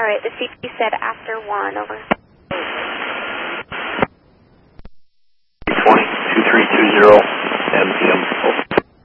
All right, the CP said after 1, over. 20, 2320.